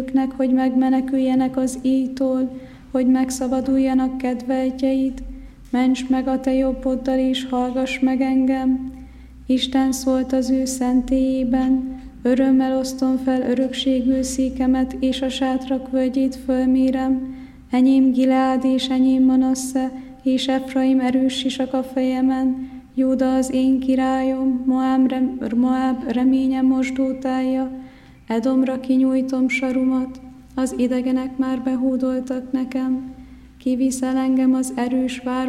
őknek, hogy megmeneküljenek az íjtól, hogy megszabaduljanak kedveltjeid. Ments meg a te jobboddal, és hallgass meg engem. Isten szólt az ő szentélyében, örömmel osztom fel örökségül székemet, és a sátrak völgyét fölmérem. Enyém Gileád és enyém Manasse, és Efraim erős sisak a fejemen. Júda az én királyom, Moáb reménye mosdótája. Edomra kinyújtom sarumat, az idegenek már behódoltak nekem. Kiviszel engem az erős város